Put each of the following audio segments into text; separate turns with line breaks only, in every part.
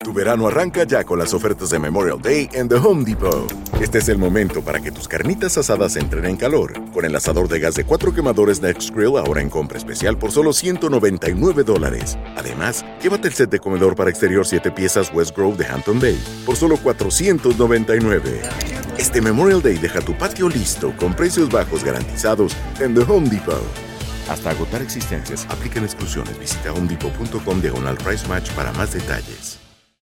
Tu verano arranca ya con las ofertas de Memorial Day en The Home Depot. Este es el momento para que tus carnitas asadas entren en calor. Con el asador de gas de 4 quemadores Nextgrill ahora en compra especial por solo $199. Además, llévate el set de comedor para exterior 7 piezas West Grove de Hampton Bay por solo $499. Este Memorial Day deja tu patio listo con precios bajos garantizados en The Home Depot. Hasta agotar existencias, aplican exclusiones. Visita homedepot.com/price match para más detalles.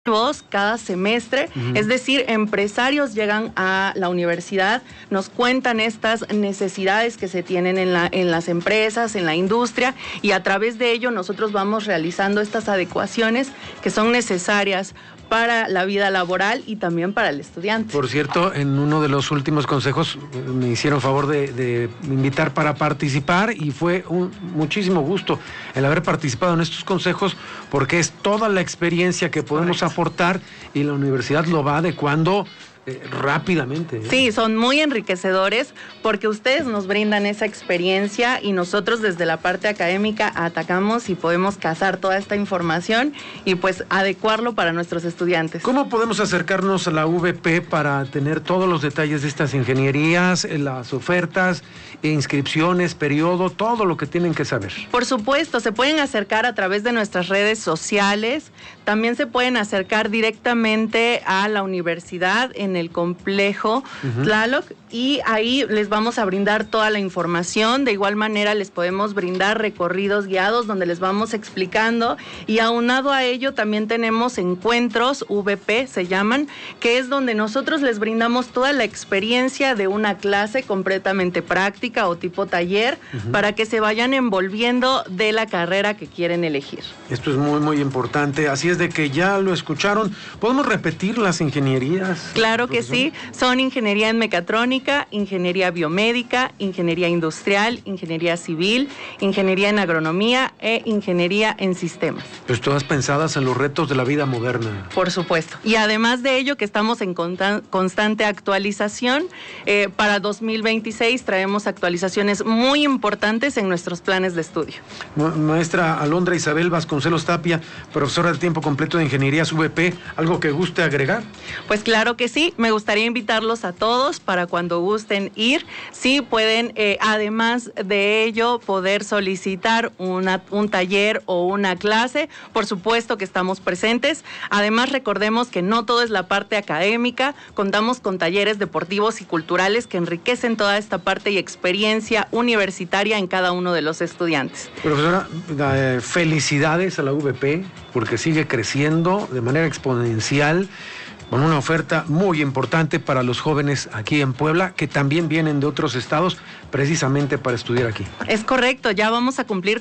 Cada semestre, es decir, empresarios llegan a la universidad, nos cuentan estas necesidades que se tienen en las empresas, en la industria, y a través de ello nosotros vamos realizando estas adecuaciones que son necesarias para la vida laboral y también para el estudiante.
Por cierto, en uno de los últimos consejos me hicieron favor de invitar para participar y fue un muchísimo gusto el haber participado en estos consejos porque es toda la experiencia que podemos aportar y la universidad lo va adecuando rápidamente.
Sí, son muy enriquecedores porque ustedes nos brindan esa experiencia y nosotros desde la parte académica atacamos y podemos cazar toda esta información y pues adecuarlo para nuestros estudiantes.
¿Cómo podemos acercarnos a la UVP para tener todos los detalles de estas ingenierías, las ofertas, inscripciones, periodo, todo lo que tienen que saber?
Por supuesto, se pueden acercar a través de nuestras redes sociales, también se pueden acercar directamente a la universidad en el complejo Tlaloc y ahí les vamos a brindar toda la información. De igual manera les podemos brindar recorridos guiados donde les vamos explicando y aunado a ello también tenemos encuentros VP, se llaman, que es donde nosotros les brindamos toda la experiencia de una clase completamente práctica o tipo taller para que se vayan envolviendo de la carrera que quieren elegir.
Esto es muy, muy importante. Así es de que ya lo escucharon. ¿Podemos repetir las ingenierías?
Claro que sí. Son ingeniería en mecatrónica, ingeniería biomédica, ingeniería industrial, ingeniería civil, ingeniería en agronomía e ingeniería en sistemas.
Pues todas pensadas en los retos de la vida moderna.
Por supuesto. Y además de ello que estamos en constante actualización, para 2026 traemos actualizaciones muy importantes en nuestros planes de estudio.
Maestra Alondra Isabel Vasconcelos Tapia, profesora de tiempo completo de Ingenierías VP, ¿algo que guste agregar?
Pues claro que sí, me gustaría invitarlos a todos para cuando gusten ir. Sí, pueden, además de ello, poder solicitar un taller o una clase. Por supuesto que estamos presentes. Además, recordemos que no todo es la parte académica. Contamos con talleres deportivos y culturales que enriquecen toda esta parte y experiencia universitaria en cada uno de los estudiantes.
Profesora, felicidades a la VP porque sigue creciendo de manera exponencial, con una oferta muy importante para los jóvenes aquí en Puebla, que también vienen de otros estados precisamente para estudiar aquí.
Es correcto, ya vamos a cumplir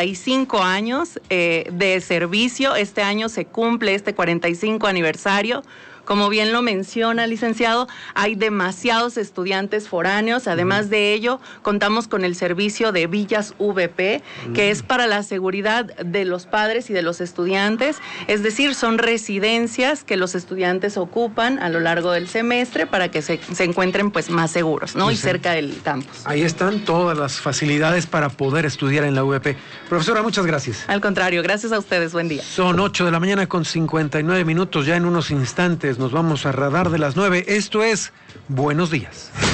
45 años de servicio. Este año se cumple este 45 aniversario. Como bien lo menciona, licenciado, hay demasiados estudiantes foráneos. Además de ello, contamos con el servicio de Villas VP, que es para la seguridad de los padres y de los estudiantes. Es decir, son residencias que los estudiantes ocupan a lo largo del semestre para que se encuentren pues más seguros, ¿no? Sí. Y cerca del campus.
Ahí están todas las facilidades para poder estudiar en la VP. Profesora, muchas gracias.
Al contrario, gracias a ustedes. Buen día.
Son 8 de la mañana con 59 minutos. Ya en unos instantes nos vamos a Radar de las 9. Esto es Buenos Días.